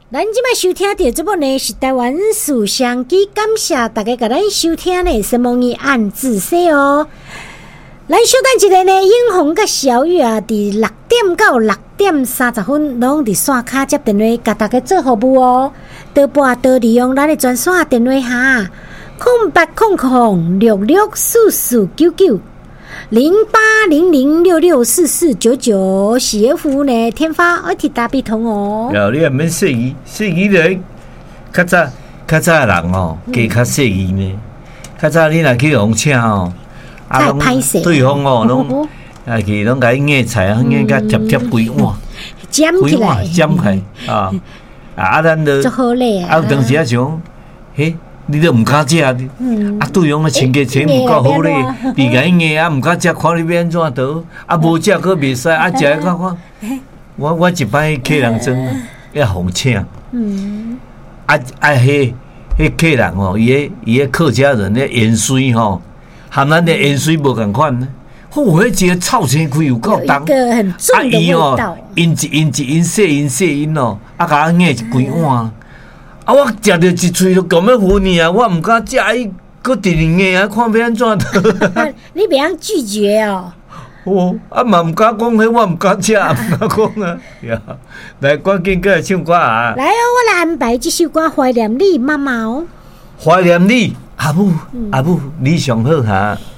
咱即摆收听到这部呢是台湾思想机，感谢大家甲咱收听呢，希望伊按字说哦。咱小等一个呢，永红甲小雨啊，伫6点到6点30分，拢伫线卡接电话，甲大家做服务哦。多拨多利用咱的专线电话哈，0800664499。0800664499，喜悦服务呢，天发而体大必通哦。 你也免说伊咧，较早人哦，加较说伊呢。较早你若去用请哦，拢对方哦，拢去拢甲伊硬菜，硬甲贴规碗， 尖起来， 啊！咱都做好嘞啊！有当时想，你都唔敢食，对方请价钱唔够好咧，比甲伊硬唔敢食，看你要安怎倒，无食佫袂使，食看，我一摆客人真要红请，迄客人哦，伊个客家人的盐水吼，含咱的盐水无共款呢。迄一个臭青开有够重， 一个很重的味道。 因细因哦，甲我硬一规碗。我食着一喙就咁要糊你啊！我唔敢食，伊佫直硬啊，看要安怎倒。 你袂晓拒绝哦。 嘛唔敢讲，迄我唔敢食，唔敢讲啊。来，赶紧过来唱歌啊！ 来哦，我来安排这首歌，怀念你妈妈哦。 怀念你，阿母，你上好哈。